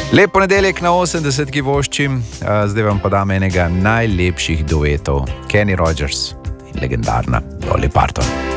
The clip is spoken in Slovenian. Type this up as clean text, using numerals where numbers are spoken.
Lep ponedeljek na 80, ki voščim, zdaj vam podam enega najlepših duetov, Kenny Rogers in legendarna Dolly Parton.